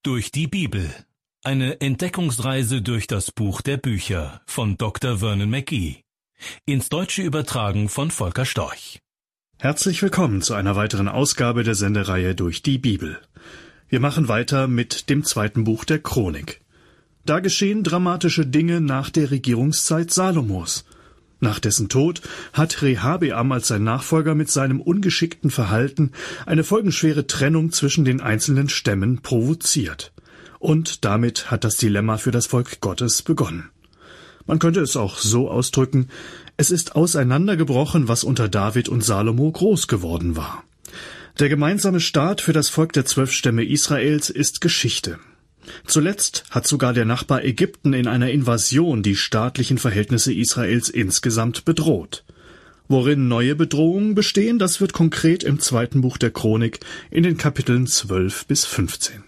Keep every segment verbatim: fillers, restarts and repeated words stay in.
Durch die Bibel. Eine Entdeckungsreise durch das Buch der Bücher von Doktor Vernon McGee. Ins Deutsche übertragen von Volker Storch. Herzlich willkommen zu einer weiteren Ausgabe der Sendereihe Durch die Bibel. Wir machen weiter mit dem zweiten Buch der Chronik. Da geschehen dramatische Dinge nach der Regierungszeit Salomos. Nach dessen Tod hat Rehabeam als sein Nachfolger mit seinem ungeschickten Verhalten eine folgenschwere Trennung zwischen den einzelnen Stämmen provoziert. Und damit hat das Dilemma für das Volk Gottes begonnen. Man könnte es auch so ausdrücken: Es ist auseinandergebrochen, was unter David und Salomo groß geworden war. Der gemeinsame Staat für das Volk der zwölf Stämme Israels ist Geschichte. Zuletzt hat sogar der Nachbar Ägypten in einer Invasion die staatlichen Verhältnisse Israels insgesamt bedroht. Worin neue Bedrohungen bestehen, das wird konkret im zweiten Buch der Chronik in den Kapiteln zwölf bis fünfzehn.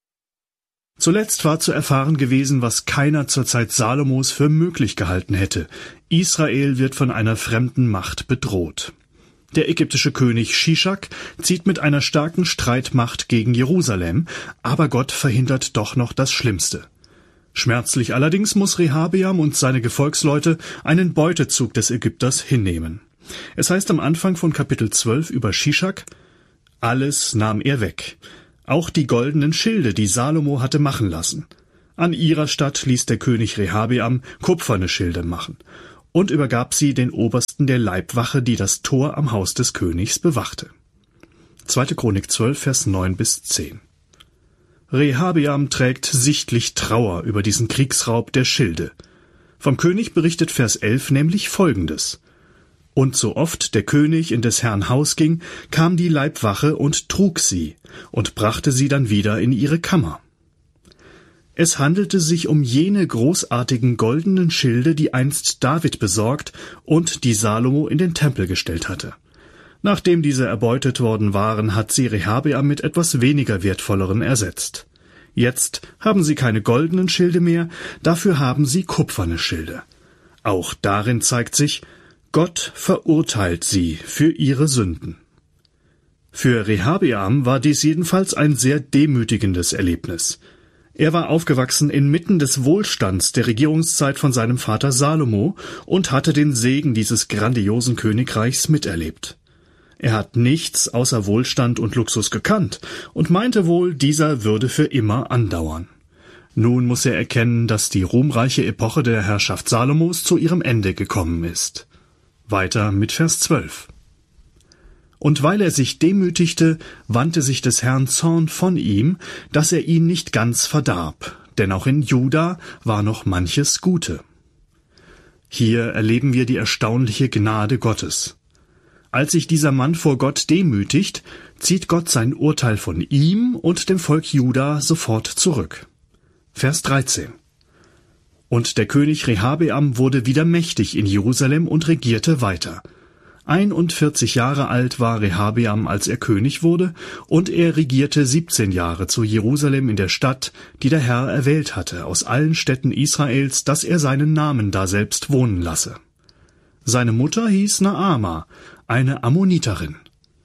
Zuletzt war zu erfahren gewesen, was keiner zur Zeit Salomos für möglich gehalten hätte: Israel wird von einer fremden Macht bedroht. Der ägyptische König Shishak zieht mit einer starken Streitmacht gegen Jerusalem, aber Gott verhindert doch noch das Schlimmste. Schmerzlich allerdings muss Rehabeam und seine Gefolgsleute einen Beutezug des Ägypters hinnehmen. Es heißt am Anfang von Kapitel zwölf über Shishak: Alles nahm er weg, auch die goldenen Schilde, die Salomo hatte machen lassen. An ihrer Statt ließ der König Rehabeam kupferne Schilde machen und übergab sie den Obersten der Leibwache, die das Tor am Haus des Königs bewachte. zweite Chronik zwölf, Vers neun bis zehn. Rehabeam trägt sichtlich Trauer über diesen Kriegsraub der Schilde. Vom König berichtet Vers elf nämlich Folgendes: Und so oft der König in des Herrn Haus ging, kam die Leibwache und trug sie und brachte sie dann wieder in ihre Kammer. Es handelte sich um jene großartigen goldenen Schilde, die einst David besorgt und die Salomo in den Tempel gestellt hatte. Nachdem diese erbeutet worden waren, hat sie Rehabeam mit etwas weniger wertvolleren ersetzt. Jetzt haben sie keine goldenen Schilde mehr, dafür haben sie kupferne Schilde. Auch darin zeigt sich: Gott verurteilt sie für ihre Sünden. Für Rehabeam war dies jedenfalls ein sehr demütigendes Erlebnis. Er war aufgewachsen inmitten des Wohlstands der Regierungszeit von seinem Vater Salomo und hatte den Segen dieses grandiosen Königreichs miterlebt. Er hat nichts außer Wohlstand und Luxus gekannt und meinte wohl, dieser würde für immer andauern. Nun muss er erkennen, dass die ruhmreiche Epoche der Herrschaft Salomos zu ihrem Ende gekommen ist. Weiter mit Vers zwölf. Und weil er sich demütigte, wandte sich des Herrn Zorn von ihm, dass er ihn nicht ganz verdarb, denn auch in Juda war noch manches Gute. Hier erleben wir die erstaunliche Gnade Gottes. Als sich dieser Mann vor Gott demütigt, zieht Gott sein Urteil von ihm und dem Volk Juda sofort zurück. Vers dreizehn. Und der König Rehabeam wurde wieder mächtig in Jerusalem und regierte weiter. Einundvierzig Jahre alt war Rehabeam, als er König wurde, und er regierte siebzehn Jahre zu Jerusalem in der Stadt, die der Herr erwählt hatte, aus allen Städten Israels, dass er seinen Namen daselbst wohnen lasse. Seine Mutter hieß Naama, eine Ammoniterin.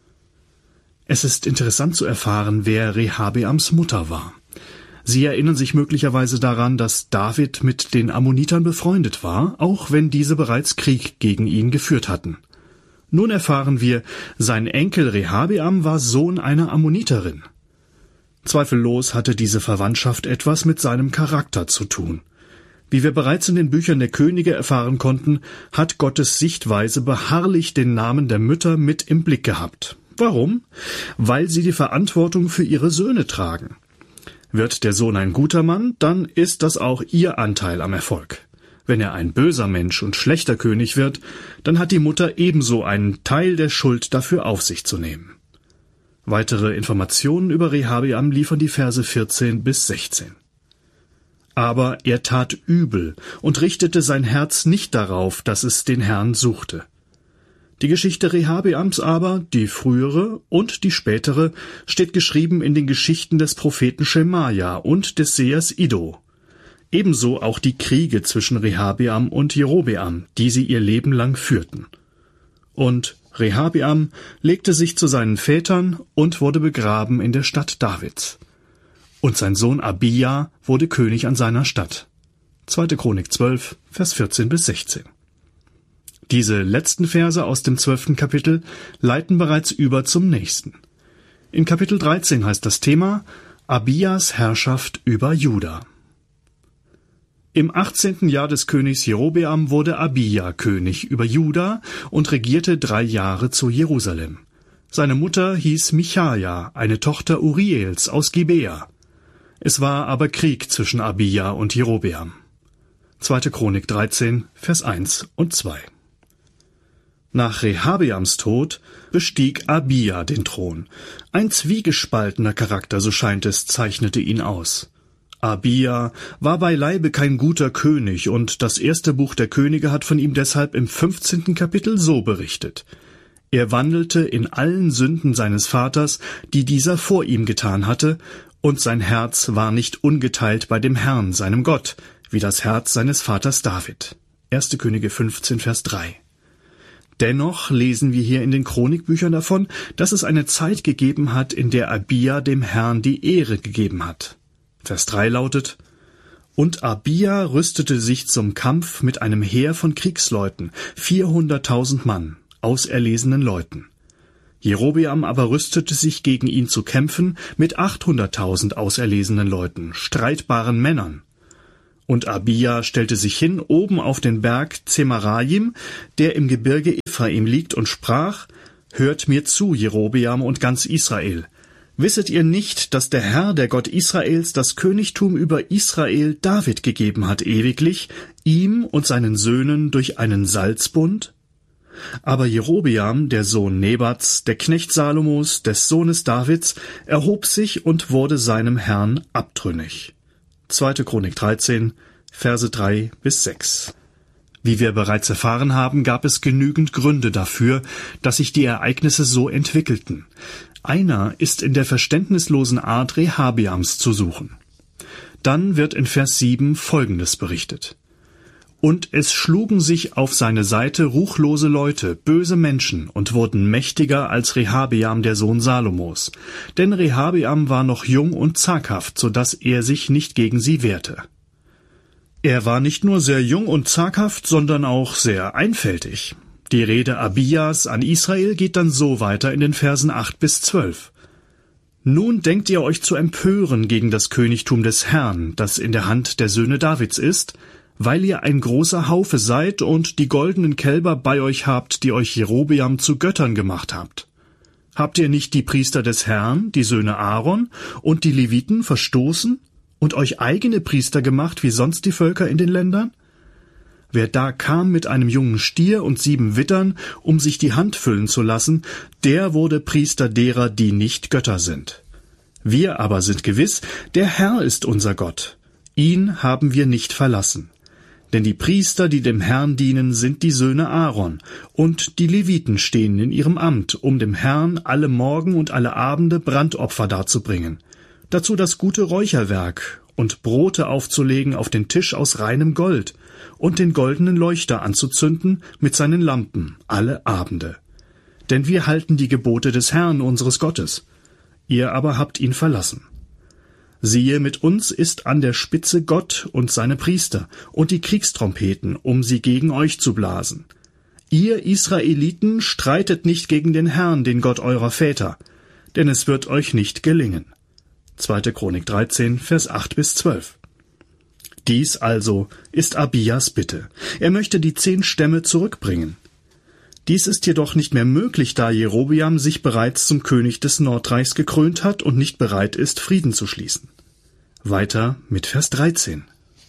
Es ist interessant zu erfahren, wer Rehabeams Mutter war. Sie erinnern sich möglicherweise daran, dass David mit den Ammonitern befreundet war, auch wenn diese bereits Krieg gegen ihn geführt hatten. Nun erfahren wir, sein Enkel Rehabeam war Sohn einer Ammoniterin. Zweifellos hatte diese Verwandtschaft etwas mit seinem Charakter zu tun. Wie wir bereits in den Büchern der Könige erfahren konnten, hat Gottes Sichtweise beharrlich den Namen der Mütter mit im Blick gehabt. Warum? Weil sie die Verantwortung für ihre Söhne tragen. Wird der Sohn ein guter Mann, dann ist das auch ihr Anteil am Erfolg. Wenn er ein böser Mensch und schlechter König wird, dann hat die Mutter ebenso einen Teil der Schuld dafür auf sich zu nehmen. Weitere Informationen über Rehabeam liefern die Verse vierzehn bis sechzehn. Aber er tat übel und richtete sein Herz nicht darauf, dass es den Herrn suchte. Die Geschichte Rehabeams aber, die frühere und die spätere, steht geschrieben in den Geschichten des Propheten Schemaja und des Sehers Iddo. Ebenso auch die Kriege zwischen Rehabeam und Jerobeam, die sie ihr Leben lang führten. Und Rehabeam legte sich zu seinen Vätern und wurde begraben in der Stadt Davids. und sein Sohn Abija wurde König an seiner Stadt. zweite Chronik zwölf, Vers vierzehn bis sechzehn. Diese letzten Verse aus dem zwölften Kapitel leiten bereits über zum nächsten. In Kapitel dreizehn heißt das Thema Abijas Herrschaft über Juda. Im achtzehnten Jahr des Königs Jerobeam wurde Abija König über Juda und regierte drei Jahre zu Jerusalem. Seine Mutter hieß Michaja, eine Tochter Uriels aus Gibea. Es war aber Krieg zwischen Abija und Jerobeam. zweite Chronik dreizehn, Vers eins und zwei. Nach Rehabeams Tod bestieg Abija den Thron. Ein zwiegespaltener Charakter, so scheint es, zeichnete ihn aus. Abija war beileibe kein guter König, und das erste Buch der Könige hat von ihm deshalb im fünfzehnten Kapitel so berichtet: Er wandelte in allen Sünden seines Vaters, die dieser vor ihm getan hatte, und sein Herz war nicht ungeteilt bei dem Herrn, seinem Gott, wie das Herz seines Vaters David. erste Könige fünfzehn, Vers drei. Dennoch lesen wir hier in den Chronikbüchern davon, dass es eine Zeit gegeben hat, in der Abija dem Herrn die Ehre gegeben hat. Vers drei lautet: Und Abija rüstete sich zum Kampf mit einem Heer von Kriegsleuten, vierhunderttausend Mann, auserlesenen Leuten. Jerobeam aber rüstete sich gegen ihn zu kämpfen mit achthunderttausend auserlesenen Leuten, streitbaren Männern. Und Abija stellte sich hin oben auf den Berg Zemarajim, der im Gebirge Ephraim liegt, und sprach: Hört mir zu, Jerobeam und ganz Israel. Wisset ihr nicht, dass der Herr, der Gott Israels, das Königtum über Israel David gegeben hat ewiglich, ihm und seinen Söhnen durch einen Salzbund? Aber Jerobeam, der Sohn Nebats, der Knecht Salomos, des Sohnes Davids, erhob sich und wurde seinem Herrn abtrünnig. zweite Chronik dreizehn, Verse drei bis sechs. Wie wir bereits erfahren haben, gab es genügend Gründe dafür, dass sich die Ereignisse so entwickelten. Einer ist in der verständnislosen Art Rehabeams zu suchen. Dann wird in Vers sieben Folgendes berichtet: Und es schlugen sich auf seine Seite ruchlose Leute, böse Menschen, und wurden mächtiger als Rehabeam, der Sohn Salomos. Denn Rehabeam war noch jung und zaghaft, so dass er sich nicht gegen sie wehrte. Er war nicht nur sehr jung und zaghaft, sondern auch sehr einfältig. Die Rede Abijas an Israel geht dann so weiter in den Versen acht bis zwölf. Nun denkt ihr euch zu empören gegen das Königtum des Herrn, das in der Hand der Söhne Davids ist, weil ihr ein großer Haufe seid und die goldenen Kälber bei euch habt, die euch Jerobeam zu Göttern gemacht habt. Habt ihr nicht die Priester des Herrn, die Söhne Aaron, und die Leviten verstoßen und euch eigene Priester gemacht, wie sonst die Völker in den Ländern? Wer da kam mit einem jungen Stier und sieben Wittern, um sich die Hand füllen zu lassen, der wurde Priester derer, die nicht Götter sind. Wir aber sind gewiss, der Herr ist unser Gott. Ihn haben wir nicht verlassen. Denn die Priester, die dem Herrn dienen, sind die Söhne Aaron, und die Leviten stehen in ihrem Amt, um dem Herrn alle Morgen und alle Abende Brandopfer darzubringen. Dazu das gute Räucherwerk und Brote aufzulegen auf den Tisch aus reinem Gold und den goldenen Leuchter anzuzünden mit seinen Lampen alle Abende. Denn wir halten die Gebote des Herrn unseres Gottes. Ihr aber habt ihn verlassen. Siehe, mit uns ist an der Spitze Gott und seine Priester und die Kriegstrompeten, um sie gegen euch zu blasen. Ihr Israeliten streitet nicht gegen den Herrn, den Gott eurer Väter, denn es wird euch nicht gelingen. zweite Chronik dreizehn, Vers acht bis zwölf. Dies also ist Abijas Bitte. Er möchte die zehn Stämme zurückbringen. Dies ist jedoch nicht mehr möglich, da Jerobeam sich bereits zum König des Nordreichs gekrönt hat und nicht bereit ist, Frieden zu schließen. Weiter mit Vers dreizehn.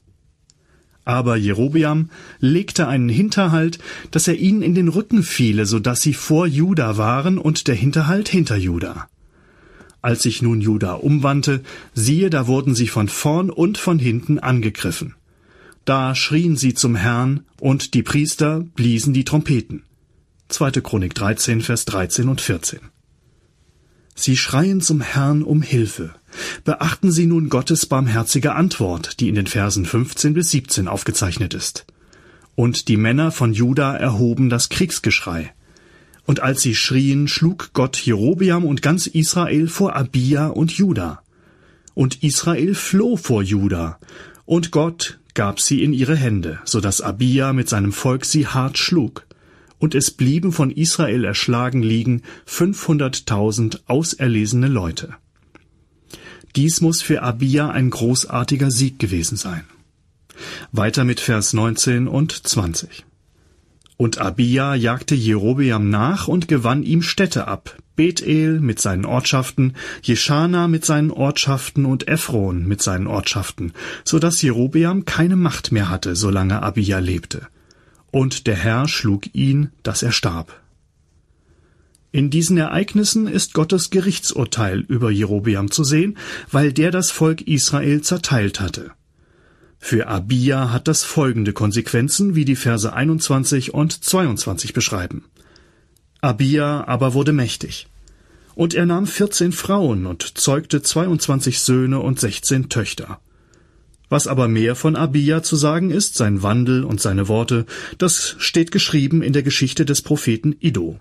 Aber Jerobeam legte einen Hinterhalt, dass er ihnen in den Rücken fiele, so dass sie vor Juda waren und der Hinterhalt hinter Juda. Als sich nun Juda umwandte, siehe, da wurden sie von vorn und von hinten angegriffen. Da schrien sie zum Herrn, und die Priester bliesen die Trompeten. zweite Chronik dreizehn, Vers dreizehn und vierzehn. Sie schreien zum Herrn um Hilfe. Beachten Sie nun Gottes barmherzige Antwort, die in den Versen fünfzehn bis siebzehn aufgezeichnet ist. Und die Männer von Juda erhoben das Kriegsgeschrei. Und als sie schrien, schlug Gott Jerobeam und ganz Israel vor Abija und Juda. und Israel floh vor Juda, und Gott gab sie in ihre Hände, so dass Abia mit seinem Volk sie hart schlug. Und es blieben von Israel erschlagen liegen fünfhunderttausend auserlesene Leute. Dies muss für Abia ein großartiger Sieg gewesen sein. Weiter mit Vers neunzehn und zwanzig. Und Abia jagte Jerobeam nach und gewann ihm Städte ab, Bethel mit seinen Ortschaften, Jeschana mit seinen Ortschaften und Ephron mit seinen Ortschaften, so dass Jerobeam keine Macht mehr hatte, solange Abia lebte. Und der Herr schlug ihn, dass er starb. In diesen Ereignissen ist Gottes Gerichtsurteil über Jerobeam zu sehen, weil der das Volk Israel zerteilt hatte. Für Abia hat das folgende Konsequenzen, wie die Verse einundzwanzig und zweiundzwanzig beschreiben. Abia aber wurde mächtig. Und er nahm vierzehn Frauen und zeugte zweiundzwanzig Söhne und sechzehn Töchter. Was aber mehr von Abia zu sagen ist, sein Wandel und seine Worte, das steht geschrieben in der Geschichte des Propheten Iddo.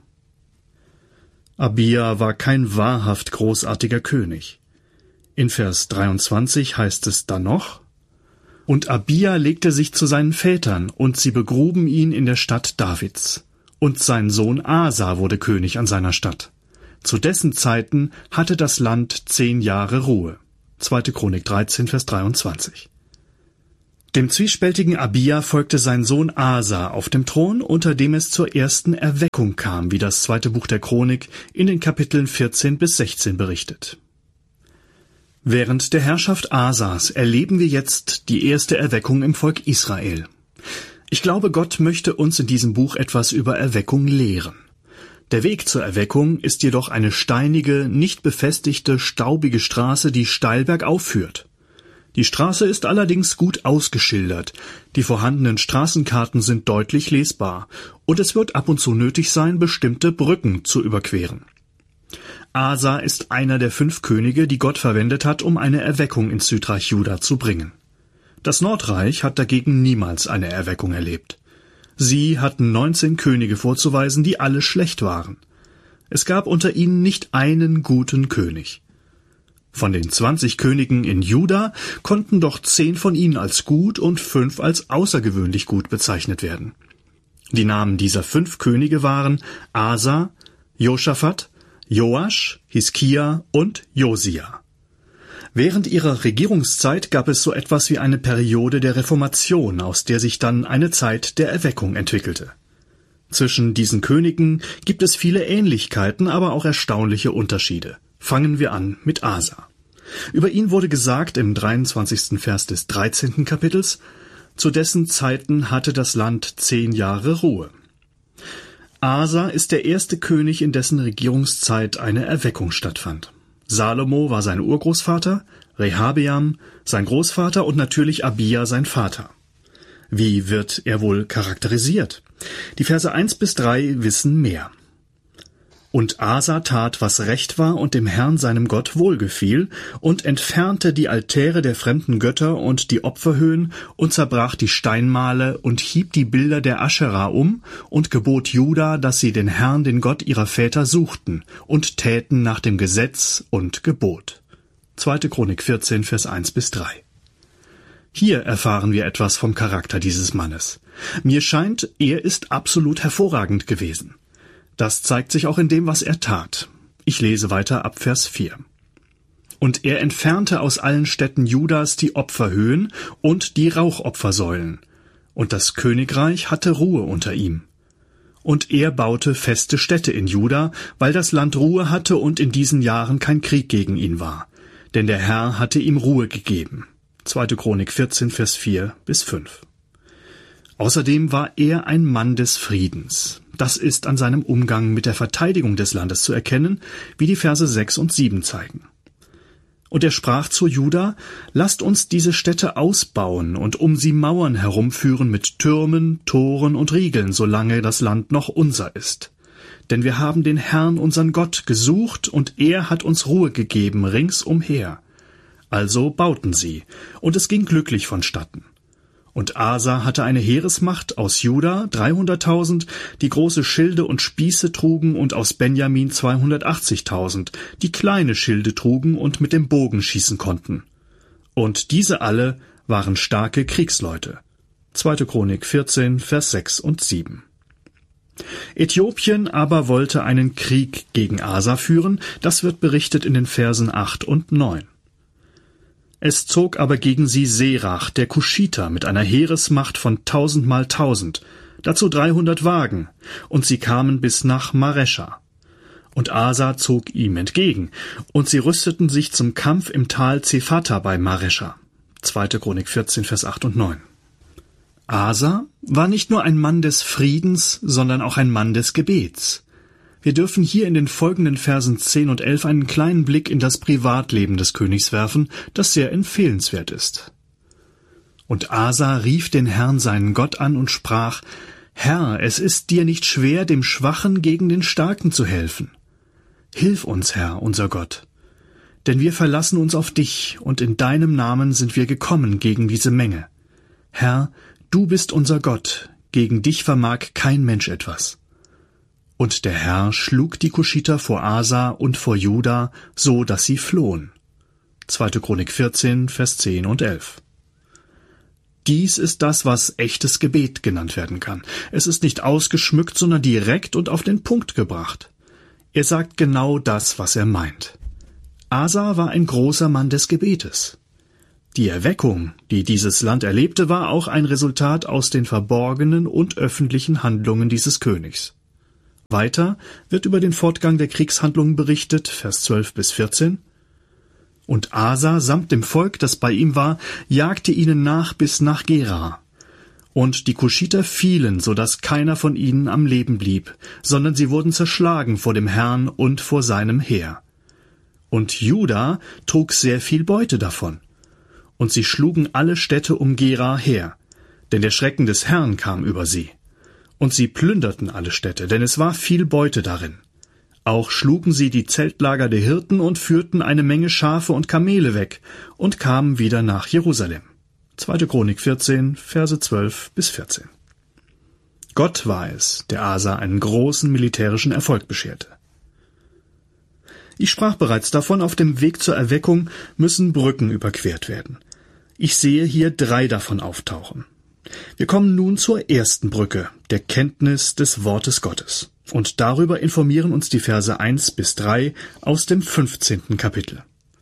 Abia war kein wahrhaft großartiger König. In Vers dreiundzwanzig heißt es dann noch: Und Abia legte sich zu seinen Vätern, und sie begruben ihn in der Stadt Davids. Und sein Sohn Asa wurde König an seiner Stadt. Zu dessen Zeiten hatte das Land zehn Jahre Ruhe. zweite Chronik dreizehn, Vers dreiundzwanzig. Dem zwiespältigen Abia folgte sein Sohn Asa auf dem Thron, unter dem es zur ersten Erweckung kam, wie das zweite Buch der Chronik in den Kapiteln vierzehn bis sechzehn berichtet. Während der Herrschaft Asas erleben wir jetzt die erste Erweckung im Volk Israel. Ich glaube, Gott möchte uns in diesem Buch etwas über Erweckung lehren. Der Weg zur Erweckung ist jedoch eine steinige, nicht befestigte, staubige Straße, die steil bergauf führt. Die Straße ist allerdings gut ausgeschildert, die vorhandenen Straßenkarten sind deutlich lesbar, und es wird ab und zu nötig sein, bestimmte Brücken zu überqueren. Asa ist einer der fünf Könige, die Gott verwendet hat, um eine Erweckung ins Südreich Juda zu bringen. Das Nordreich hat dagegen niemals eine Erweckung erlebt. Sie hatten neunzehn Könige vorzuweisen, die alle schlecht waren. Es gab unter ihnen nicht einen guten König. Von den zwanzig Königen in Juda konnten doch zehn von ihnen als gut und fünf als außergewöhnlich gut bezeichnet werden. Die Namen dieser fünf Könige waren Asa, Josaphat, Joasch, Hiskia und Josia. Während ihrer Regierungszeit gab es so etwas wie eine Periode der Reformation, aus der sich dann eine Zeit der Erweckung entwickelte. Zwischen diesen Königen gibt es viele Ähnlichkeiten, aber auch erstaunliche Unterschiede. Fangen wir an mit Asa. Über ihn wurde gesagt im dreiundzwanzigsten Vers des dreizehnten Kapitels: Zu dessen Zeiten hatte das Land zehn Jahre Ruhe. Asa ist der erste König, in dessen Regierungszeit eine Erweckung stattfand. Salomo war sein Urgroßvater, Rehabeam sein Großvater und natürlich Abia sein Vater. Wie wird er wohl charakterisiert? Die Verse eins bis drei wissen mehr. Und Asa tat, was recht war und dem Herrn seinem Gott wohlgefiel, und entfernte die Altäre der fremden Götter und die Opferhöhen und zerbrach die Steinmale und hieb die Bilder der Aschera um und gebot Juda, dass sie den Herrn, den Gott ihrer Väter, suchten und täten nach dem Gesetz und Gebot. zweite Chronik vierzehn, Vers eins bis drei. Hier erfahren wir etwas vom Charakter dieses Mannes. Mir scheint, er ist absolut hervorragend gewesen. Das zeigt sich auch in dem, was er tat. Ich lese weiter ab Vers vier. Und er entfernte aus allen Städten Judas die Opferhöhen und die Rauchopfersäulen. Und das Königreich hatte Ruhe unter ihm. Und er baute feste Städte in Juda, weil das Land Ruhe hatte und in diesen Jahren kein Krieg gegen ihn war. Denn der Herr hatte ihm Ruhe gegeben. zweite Chronik vierzehn, Vers vier bis fünf. Außerdem war er ein Mann des Friedens. Das ist an seinem Umgang mit der Verteidigung des Landes zu erkennen, wie die Verse sechs und sieben zeigen. Und er sprach zu Juda: Lasst uns diese Städte ausbauen und um sie Mauern herumführen mit Türmen, Toren und Riegeln, solange das Land noch unser ist. Denn wir haben den Herrn, unseren Gott, gesucht, und er hat uns Ruhe gegeben ringsumher. Also bauten sie, und es ging glücklich vonstatten. Und Asa hatte eine Heeresmacht aus Juda, dreihunderttausend, die große Schilde und Spieße trugen, und aus Benjamin zweihundertachtzigtausend, die kleine Schilde trugen und mit dem Bogen schießen konnten. Und diese alle waren starke Kriegsleute. zweite Chronik vierzehn, Vers sechs und sieben. Äthiopien aber wollte einen Krieg gegen Asa führen, das wird berichtet in den Versen acht und neun. Es zog aber gegen sie Serach, der Kuschiter, mit einer Heeresmacht von tausend mal tausend, dazu dreihundert Wagen, und sie kamen bis nach Marescha. Und Asa zog ihm entgegen, und sie rüsteten sich zum Kampf im Tal Zephata bei Marescha. zweite Chronik vierzehn, Vers acht und neun. Asa war nicht nur ein Mann des Friedens, sondern auch ein Mann des Gebets. Wir dürfen hier in den folgenden Versen zehn und elf einen kleinen Blick in das Privatleben des Königs werfen, das sehr empfehlenswert ist. Und Asa rief den Herrn seinen Gott an und sprach: Herr, es ist dir nicht schwer, dem Schwachen gegen den Starken zu helfen. Hilf uns, Herr, unser Gott. Denn wir verlassen uns auf dich, und in deinem Namen sind wir gekommen gegen diese Menge. Herr, du bist unser Gott, gegen dich vermag kein Mensch etwas. Und der Herr schlug die Kuschiter vor Asa und vor Juda, so dass sie flohen. zweite Chronik vierzehn, Vers zehn und elf. Dies ist das, was echtes Gebet genannt werden kann. Es ist nicht ausgeschmückt, sondern direkt und auf den Punkt gebracht. Er sagt genau das, was er meint. Asa war ein großer Mann des Gebetes. Die Erweckung, die dieses Land erlebte, war auch ein Resultat aus den verborgenen und öffentlichen Handlungen dieses Königs. Weiter wird über den Fortgang der Kriegshandlungen berichtet, Vers zwölf bis vierzehn. Und Asa samt dem Volk, das bei ihm war, jagte ihnen nach bis nach Gera. Und die Kuschiter fielen, so dass keiner von ihnen am Leben blieb, sondern sie wurden zerschlagen vor dem Herrn und vor seinem Heer. Und Juda trug sehr viel Beute davon. Und sie schlugen alle Städte um Gera her, denn der Schrecken des Herrn kam über sie. Und sie plünderten alle Städte, denn es war viel Beute darin. Auch schlugen sie die Zeltlager der Hirten und führten eine Menge Schafe und Kamele weg und kamen wieder nach Jerusalem. zweite Chronik vierzehn, Verse zwölf bis vierzehn. Gott war es, der Asa einen großen militärischen Erfolg bescherte. Ich sprach bereits davon, auf dem Weg zur Erweckung müssen Brücken überquert werden. Ich sehe hier drei davon auftauchen. Wir kommen nun zur ersten Brücke, der Kenntnis des Wortes Gottes. Und darüber informieren uns die Verse eins bis drei aus dem fünfzehnten Kapitel.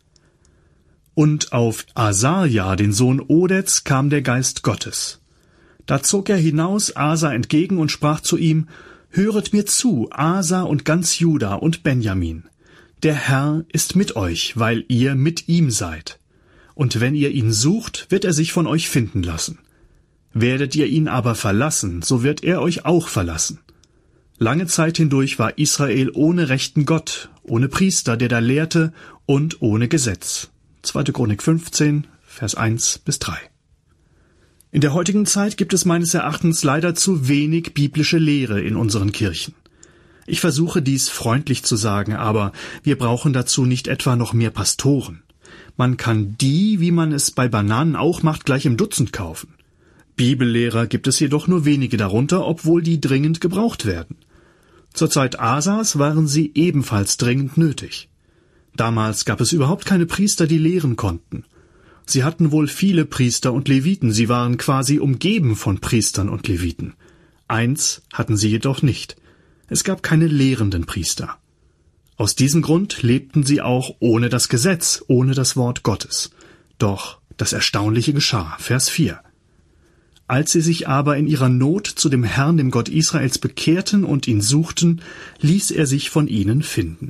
Und auf Asaja, den Sohn Odeds, kam der Geist Gottes. Da zog er hinaus Asa entgegen und sprach zu ihm: Höret mir zu, Asa und ganz Juda und Benjamin. Der Herr ist mit euch, weil ihr mit ihm seid. Und wenn ihr ihn sucht, wird er sich von euch finden lassen. Werdet ihr ihn aber verlassen, so wird er euch auch verlassen. Lange Zeit hindurch war Israel ohne rechten Gott, ohne Priester, der da lehrte, und ohne Gesetz. zweite Chronik fünfzehn, Vers eins bis drei. In der heutigen Zeit gibt es meines Erachtens leider zu wenig biblische Lehre in unseren Kirchen. Ich versuche dies freundlich zu sagen, aber wir brauchen dazu nicht etwa noch mehr Pastoren. Man kann die, wie man es bei Bananen auch macht, gleich im Dutzend kaufen. Bibellehrer gibt es jedoch nur wenige darunter, obwohl die dringend gebraucht werden. Zur Zeit Asas waren sie ebenfalls dringend nötig. Damals gab es überhaupt keine Priester, die lehren konnten. Sie hatten wohl viele Priester und Leviten, sie waren quasi umgeben von Priestern und Leviten. Eins hatten sie jedoch nicht: Es gab keine lehrenden Priester. Aus diesem Grund lebten sie auch ohne das Gesetz, ohne das Wort Gottes. Doch das Erstaunliche geschah, Vers vier. Als sie sich aber in ihrer Not zu dem Herrn, dem Gott Israels, bekehrten und ihn suchten, ließ er sich von ihnen finden.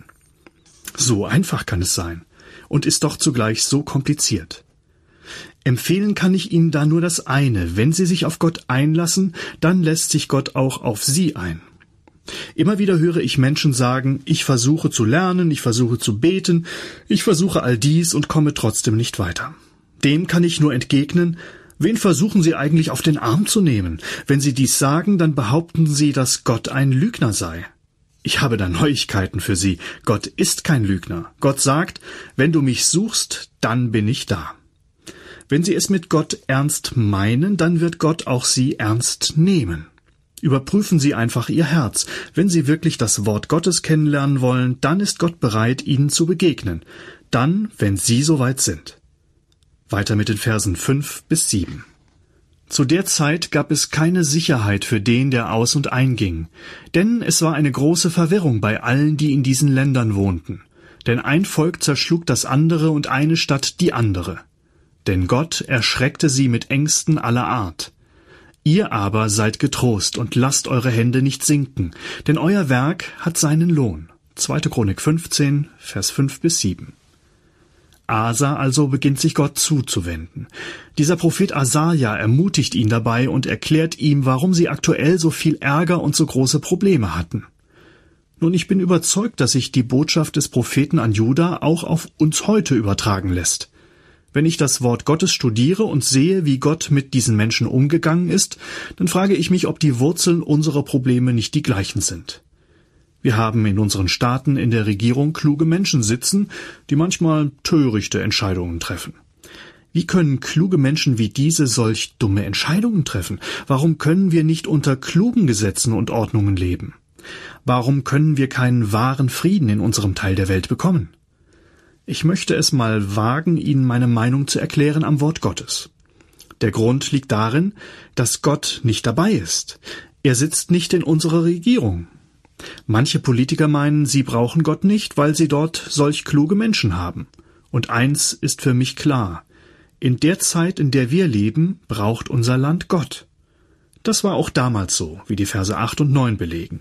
So einfach kann es sein und ist doch zugleich so kompliziert. Empfehlen kann ich Ihnen da nur das eine: Wenn Sie sich auf Gott einlassen, dann lässt sich Gott auch auf Sie ein. Immer wieder höre ich Menschen sagen: Ich versuche zu lernen, ich versuche zu beten, ich versuche all dies und komme trotzdem nicht weiter. Dem kann ich nur entgegnen: Wen versuchen Sie eigentlich auf den Arm zu nehmen? Wenn Sie dies sagen, dann behaupten Sie, dass Gott ein Lügner sei. Ich habe da Neuigkeiten für Sie. Gott ist kein Lügner. Gott sagt: Wenn du mich suchst, dann bin ich da. Wenn Sie es mit Gott ernst meinen, dann wird Gott auch Sie ernst nehmen. Überprüfen Sie einfach Ihr Herz. Wenn Sie wirklich das Wort Gottes kennenlernen wollen, dann ist Gott bereit, Ihnen zu begegnen. Dann, wenn Sie soweit sind. Weiter mit den Versen fünf bis sieben. Zu der Zeit gab es keine Sicherheit für den, der aus- und einging, denn es war eine große Verwirrung bei allen, die in diesen Ländern wohnten. Denn ein Volk zerschlug das andere und eine Stadt die andere. Denn Gott erschreckte sie mit Ängsten aller Art. Ihr aber seid getrost und lasst eure Hände nicht sinken, denn euer Werk hat seinen Lohn. zweite Chronik fünfzehn, Vers fünf bis sieben. Asa also beginnt sich Gott zuzuwenden. Dieser Prophet Asaja ermutigt ihn dabei und erklärt ihm, warum sie aktuell so viel Ärger und so große Probleme hatten. Nun, ich bin überzeugt, dass sich die Botschaft des Propheten an Juda auch auf uns heute übertragen lässt. Wenn ich das Wort Gottes studiere und sehe, wie Gott mit diesen Menschen umgegangen ist, dann frage ich mich, ob die Wurzeln unserer Probleme nicht die gleichen sind. Wir haben in unseren Staaten in der Regierung kluge Menschen sitzen, die manchmal törichte Entscheidungen treffen. Wie können kluge Menschen wie diese solch dumme Entscheidungen treffen? Warum können wir nicht unter klugen Gesetzen und Ordnungen leben? Warum können wir keinen wahren Frieden in unserem Teil der Welt bekommen? Ich möchte es mal wagen, Ihnen meine Meinung zu erklären am Wort Gottes. Der Grund liegt darin, dass Gott nicht dabei ist. Er sitzt nicht in unserer Regierung. Manche Politiker meinen, sie brauchen Gott nicht, weil sie dort solch kluge Menschen haben. Und eins ist für mich klar: In der Zeit, in der wir leben, braucht unser Land Gott. Das war auch damals so, wie die Verse acht und neun belegen.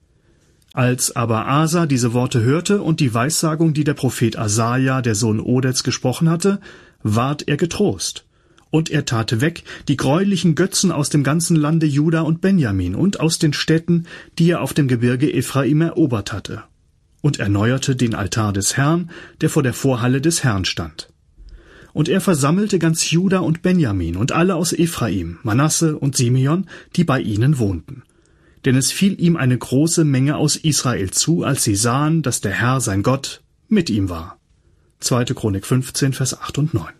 Als aber Asa diese Worte hörte und die Weissagung, die der Prophet Asaja, der Sohn Odeds, gesprochen hatte, ward er getrost. Und er tat weg die greulichen Götzen aus dem ganzen Lande Juda und Benjamin und aus den Städten, die er auf dem Gebirge Ephraim erobert hatte, und erneuerte den Altar des Herrn, der vor der Vorhalle des Herrn stand. Und er versammelte ganz Juda und Benjamin und alle aus Ephraim, Manasse und Simeon, die bei ihnen wohnten. Denn es fiel ihm eine große Menge aus Israel zu, als sie sahen, dass der Herr, sein Gott, mit ihm war. zweite Chronik fünfzehn, Vers acht und neun.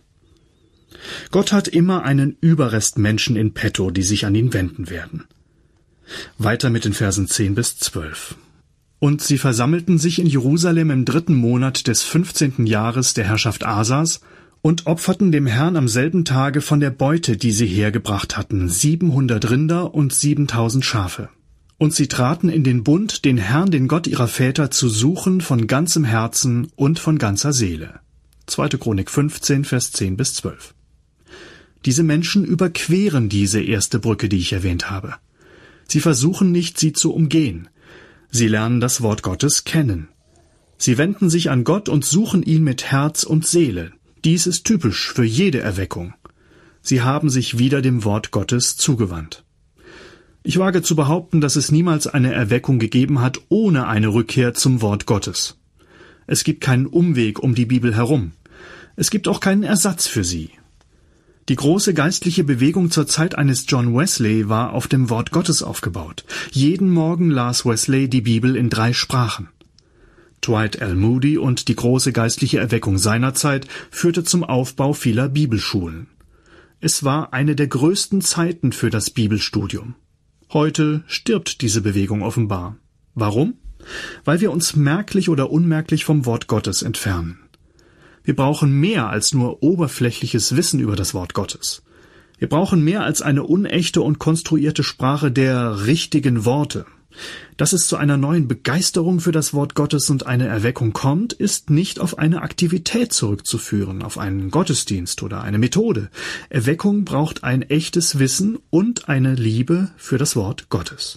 Gott hat immer einen Überrest Menschen in petto, die sich an ihn wenden werden. Weiter mit den Versen zehn bis zwölf. Und sie versammelten sich in Jerusalem im dritten Monat des fünfzehnten Jahres der Herrschaft Asas und opferten dem Herrn am selben Tage von der Beute, die sie hergebracht hatten, siebenhundert Rinder und siebentausend Schafe. Und sie traten in den Bund, den Herrn, den Gott ihrer Väter, zu suchen von ganzem Herzen und von ganzer Seele. zweite Chronik fünfzehn, Vers zehn bis zwölf. Diese Menschen überqueren diese erste Brücke, die ich erwähnt habe. Sie versuchen nicht, sie zu umgehen. Sie lernen das Wort Gottes kennen. Sie wenden sich an Gott und suchen ihn mit Herz und Seele. Dies ist typisch für jede Erweckung. Sie haben sich wieder dem Wort Gottes zugewandt. Ich wage zu behaupten, dass es niemals eine Erweckung gegeben hat ohne eine Rückkehr zum Wort Gottes. Es gibt keinen Umweg um die Bibel herum. Es gibt auch keinen Ersatz für sie. Die große geistliche Bewegung zur Zeit eines John Wesley war auf dem Wort Gottes aufgebaut. Jeden Morgen las Wesley die Bibel in drei Sprachen. Dwight L. Moody und die große geistliche Erweckung seiner Zeit führte zum Aufbau vieler Bibelschulen. Es war eine der größten Zeiten für das Bibelstudium. Heute stirbt diese Bewegung offenbar. Warum? Weil wir uns merklich oder unmerklich vom Wort Gottes entfernen. Wir brauchen mehr als nur oberflächliches Wissen über das Wort Gottes. Wir brauchen mehr als eine unechte und konstruierte Sprache der richtigen Worte. Dass es zu einer neuen Begeisterung für das Wort Gottes und eine Erweckung kommt, ist nicht auf eine Aktivität zurückzuführen, auf einen Gottesdienst oder eine Methode. Erweckung braucht ein echtes Wissen und eine Liebe für das Wort Gottes.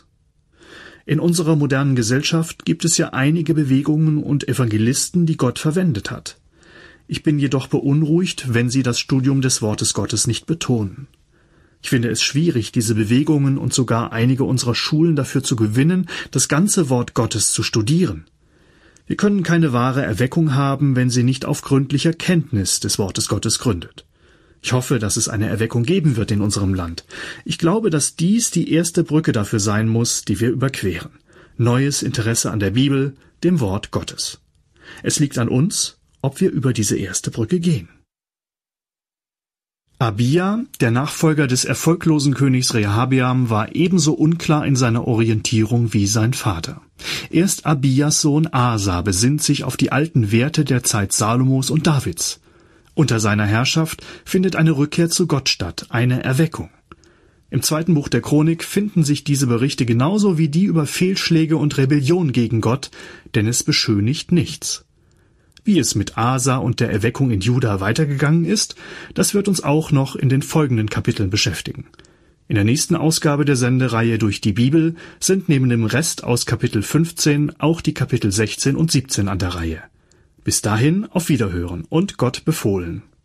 In unserer modernen Gesellschaft gibt es ja einige Bewegungen und Evangelisten, die Gott verwendet hat. Ich bin jedoch beunruhigt, wenn sie das Studium des Wortes Gottes nicht betonen. Ich finde es schwierig, diese Bewegungen und sogar einige unserer Schulen dafür zu gewinnen, das ganze Wort Gottes zu studieren. Wir können keine wahre Erweckung haben, wenn sie nicht auf gründlicher Kenntnis des Wortes Gottes gründet. Ich hoffe, dass es eine Erweckung geben wird in unserem Land. Ich glaube, dass dies die erste Brücke dafür sein muss, die wir überqueren. Neues Interesse an der Bibel, dem Wort Gottes. Es liegt an uns, ob wir über diese erste Brücke gehen. Abija, der Nachfolger des erfolglosen Königs Rehabeam, war ebenso unklar in seiner Orientierung wie sein Vater. Erst Abijas Sohn Asa besinnt sich auf die alten Werte der Zeit Salomos und Davids. Unter seiner Herrschaft findet eine Rückkehr zu Gott statt, eine Erweckung. Im zweiten Buch der Chronik finden sich diese Berichte genauso wie die über Fehlschläge und Rebellion gegen Gott, denn es beschönigt nichts. Wie es mit Asa und der Erweckung in Juda weitergegangen ist, das wird uns auch noch in den folgenden Kapiteln beschäftigen. In der nächsten Ausgabe der Sendereihe Durch die Bibel sind neben dem Rest aus Kapitel fünfzehn auch die Kapitel sechzehn und siebzehn an der Reihe. Bis dahin auf Wiederhören und Gott befohlen.